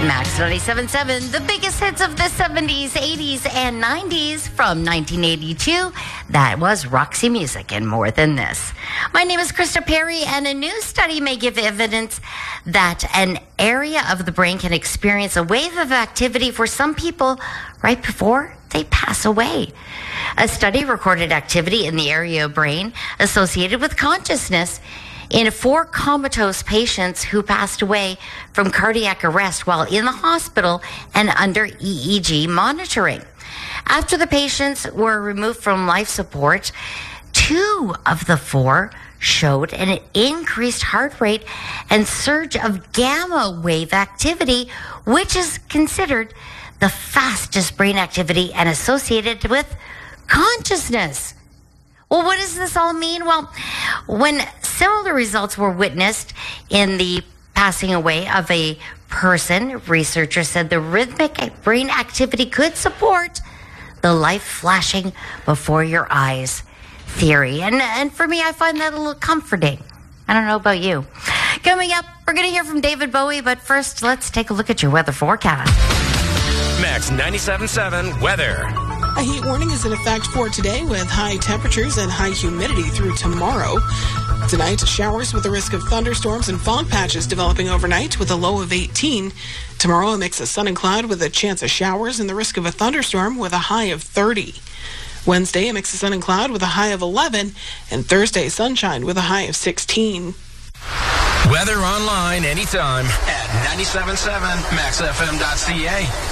Max 97.7, the biggest hits of the 70s, 80s, and 90s from 1982. That was Roxy Music and More Than This. My name is Krista Perry, and a new study may give evidence that an area of the brain can experience a wave of activity for some people right before they pass away. A study recorded activity in the area of brain associated with consciousness in 4 comatose patients who passed away from cardiac arrest while in the hospital and under EEG monitoring. After the patients were removed from life support, 2 of the 4 showed an increased heart rate and surge of gamma wave activity, which is considered the fastest brain activity and associated with consciousness. Well, what does this all mean? Well, when similar results were witnessed in the passing away of a person, researchers said the rhythmic brain activity could support the life flashing before your eyes theory. And for me, I find that a little comforting. I don't know about you. Coming up, we're going to hear from David Bowie, but first, let's take a look at your weather forecast. Max 97.7 weather. A heat warning is in effect for today with high temperatures and high humidity through tomorrow. Tonight, showers with a risk of thunderstorms and fog patches developing overnight with a low of 18. Tomorrow, a mix of sun and cloud with a chance of showers and the risk of a thunderstorm with a high of 30. Wednesday, a mix of sun and cloud with a high of 11. And Thursday, sunshine with a high of 16. Weather online anytime at 97.7maxfm.ca.